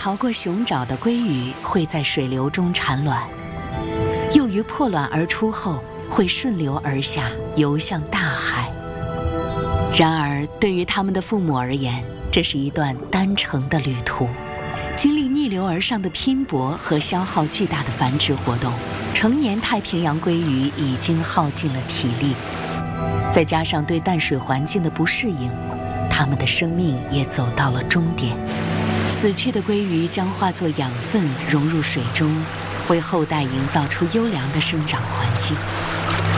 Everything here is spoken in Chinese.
逃过熊爪的鲑鱼会在水流中产卵，幼鱼破卵而出后会顺流而下，游向大海。然而，对于它们的父母而言，这是一段单程的旅途，经历逆流而上的拼搏和消耗巨大的繁殖活动，成年太平洋鲑鱼已经耗尽了体力，再加上对淡水环境的不适应，它们的生命也走到了终点。死去的鲑鱼将化作养分融入水中，为后代营造出优良的生长环境。